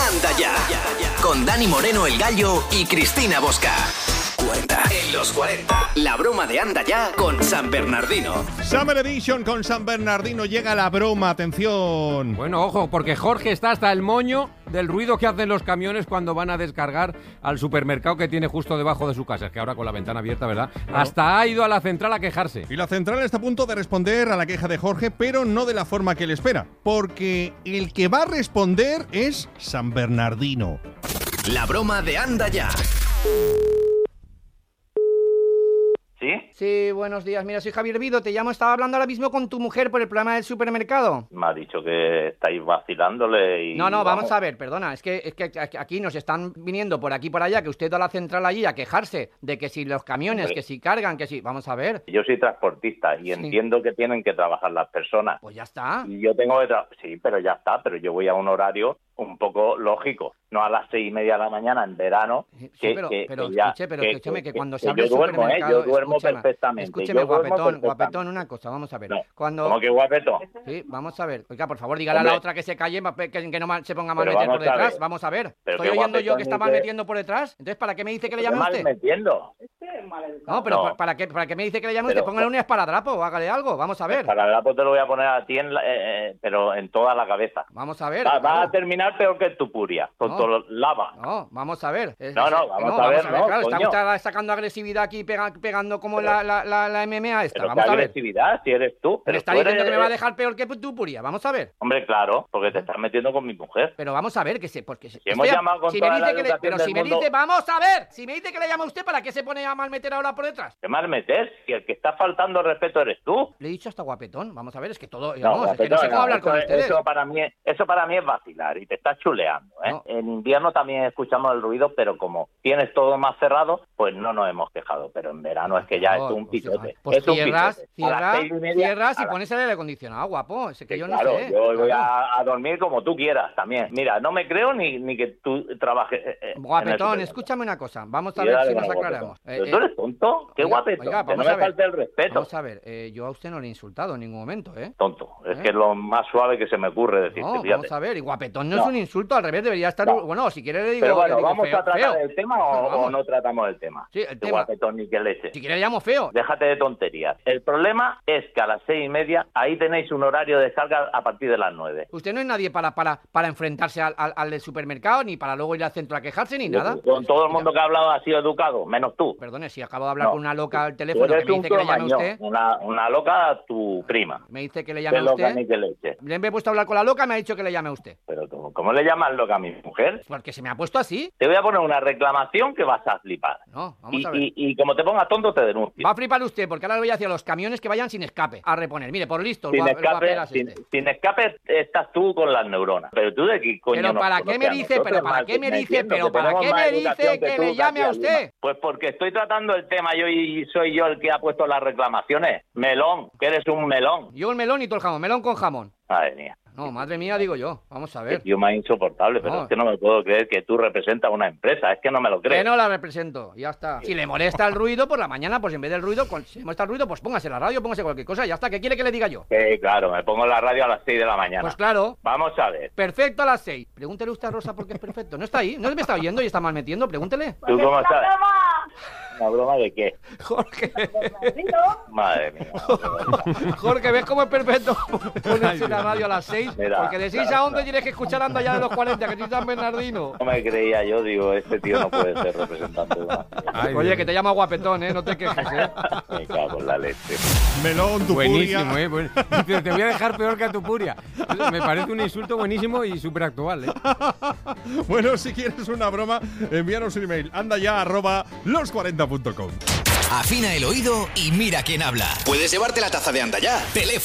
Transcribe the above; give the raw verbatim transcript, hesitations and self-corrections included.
Anda Ya, con Dani Moreno el Gallo y Cristina Bosca. cuarenta en los cuarenta. La broma de Anda Ya con San Bernardino. Summer Edition con San Bernardino. Llega la broma, atención. Bueno, ojo, porque Jorge está hasta el moño del ruido que hacen los camiones cuando van a descargar al supermercado que tiene justo debajo de su casa. Es que ahora con la ventana abierta, ¿verdad? Claro. Hasta ha ido a la central a quejarse. Y la central está a punto de responder a la queja de Jorge, pero no de la forma que él espera. Porque el que va a responder es San Bernardino. La broma de Anda Ya. ¿Sí? Sí, buenos días. Mira, soy Javier Vido. Te llamo, estaba hablando ahora mismo con tu mujer por el problema del supermercado. Me ha dicho que estáis vacilándole y... No, no, vamos, vamos a ver, perdona. Es que, es que aquí nos están viniendo por aquí y por allá, que usted va a la central allí a quejarse de que si los camiones, sí, que si cargan, que si... Vamos a ver. Yo soy transportista y sí, entiendo que tienen que trabajar las personas. Pues ya está. Y yo tengo que... Tra- sí, pero ya está. Pero yo voy a un horario un poco lógico. No a las seis y media de la mañana en verano. Sí, que, pero, que, pero que ya, escuche, pero que, escúcheme que, que cuando que se abre el duermo, supermercado... ¿eh? Yo duermo escúcheme, perfectamente. Escúcheme, yo duermo guapetón, perfectamente. guapetón, una cosa, vamos a ver. No, cuando... ¿Cómo que guapetón? Sí, vamos a ver. Oiga, por favor, dígale Hombre, a la otra que se calle, que, que no mal, se ponga mal pero meter por vamos a detrás. ver. Vamos a ver. Pero Estoy qué oyendo yo que guapetón está mal dice- metiendo por detrás. Entonces, ¿para qué me dice que le ¿Qué llame a mal usted? metiendo? No, pero No. ¿para qué, ¿para qué me dice que le llame a usted? Pero- Póngale un esparadrapo o hágale algo. Vamos a ver. Para el lapo te lo voy a poner a ti, en la- eh, eh, pero en toda la cabeza. Vamos a ver. Va, va claro. a terminar peor que tu puria, con No. todo lava. No, vamos a ver. Es- No, no, es- vamos a ver, no, Claro, está coño. usted sacando agresividad aquí, pega- pegando como Pero- la, la, la, la M M A esta. Pero Vamos qué a ver. agresividad, si eres tú. Me Pero está tú diciendo eres- que me va a dejar peor que tu puria. Vamos a ver. Hombre, claro, porque te estás metiendo con mi mujer. Pero vamos a ver que se, porque se- Si hemos estoy a- llamado con si me toda dice la que le- educación pero del si me mundo- dice, vamos a ver, si me dice que le llama a usted, ¿para qué se pone a mal meter ahora por detrás? ¿Qué mal meter? Si el que está faltando el respeto eres tú. Le he dicho hasta guapetón. Vamos a ver, es que todo, No, vamos, es que no guapetón, sé cómo no, hablar con eso, ustedes. eso para mí, eso para mí es vacilar y te estás chuleando, ¿eh? No. En invierno también escuchamos el ruido, pero como tienes todo más cerrado, pues no nos hemos quejado. Pero en verano es que ya No, es un pues, pichote. Pues es un cierras, pichote. A las cierras, seis y media, cierras y a la- pones el aire acondicionado, guapo. Es que Sí, yo claro, no sé. yo voy claro. a, a dormir como tú quieras también. Mira, no me creo ni, ni que tú trabajes. eh, eh, en el Guapetón, supermercado. escúchame una cosa. Vamos a Sí, ver dale si con nos el aclaramos. guapetón. Eh, ¿Pero eh, tú eres tonto? ¿Qué oiga, guapetón? oiga, que no vamos me a ver. falte el respeto. Vamos a ver, eh, yo a usted no le he insultado en ningún momento, ¿eh? Tonto. Es ¿Eh? que es lo más suave que se me ocurre decirte, No, fíjate. vamos a ver, y guapetón no, No. es un insulto, al revés, debería estar... No. Bueno, si quiere le digo, Pero le bueno, digo ¿vamos feo, a tratar feo. el tema No, o, o vamos. no tratamos el tema? Sí, el Qué tema. guapetón ni qué leche. Si quiere le llamo feo. Déjate de tonterías. El problema es que a las seis y media ahí tenéis un horario de descarga a partir de las nueve. Usted no es nadie para, para, para enfrentarse al, al, al del supermercado, ni para luego ir al centro a quejarse, ni nada. Con todo el mundo que ha hablado ha sido educado, menos tú. Perdone, si acabo de hablar No. con una loca al Tú teléfono que eres me un dice que le llame a cromañón, usted. una, una loca tu prima. Me dice que le Qué llame a loca usted. ni qué leche. Le he puesto a hablar con la loca, me ha dicho que le llame a usted. Pero ¿cómo, cómo le llamas loca a mi mujer? Porque se me ha puesto así. Te voy a poner una reclamación que vas a flipar. No, vamos Y, a ver. y, y como te pongas tonto te denuncio. Va a flipar usted, porque ahora le voy a decir a los camiones que vayan sin escape a reponer. Mire, por listo, el Sin gua- el escape, guaperas sin, este. sin escape estás tú con las neuronas. Pero tú de qué coño Pero nos ¿para qué conoces me a dice? nosotros, Pero ¿para mal, qué que me me dice? entiendo, Pero que ¿para tenemos qué más me educación dice que tú, le llame a García usted? Lima. Pues porque estoy tratando el tema yo y soy yo el que ha puesto las reclamaciones. Melón, que eres un melón. Yo el melón y todo el jamón, melón con jamón. Madre mía. No, madre mía, digo yo. Vamos a Qué ver. tío más insoportable, pero No. es que no me puedo creer que tú representas una empresa, es que no me lo Que creo. no la represento, ya está. Si le molesta el ruido, por la mañana, pues en vez del ruido, con- si le molesta el ruido, pues póngase la radio, póngase cualquier cosa, ya está. ¿Qué quiere que le diga yo? Que claro, me pongo en la radio a las seis de la mañana. Pues claro, Vamos a ver. perfecto a las seis. Pregúntele usted a Rosa por qué es perfecto. No está ahí, no me está oyendo y está mal metiendo, pregúntele. ¿Tú cómo estás? ¿Una broma de qué? Jorge, Madre mía. Jorge, ¿ves cómo es perfecto ponerse la radio a las seis? Mira, Porque de seis a once tienes que escuchar Anda Ya de los cuarenta, que soy San Bernardino. No me creía yo, digo, este tío no puede ser representante de una... Ay, Oye, Dios que te llama guapetón, ¿eh? No te quejes, ¿eh? Me cago en la leche. Melón, tu Buenísimo, puria. ¿eh? Buen- Dice, te voy a dejar peor que a tu puria. Me parece un insulto buenísimo y súper actual, ¿eh? Bueno, si quieres una broma, envíanos un email. Anda ya, arroba los cuarenta punto com. Afina el oído y mira quién habla. Puedes llevarte la taza de Anda Ya. Teléfono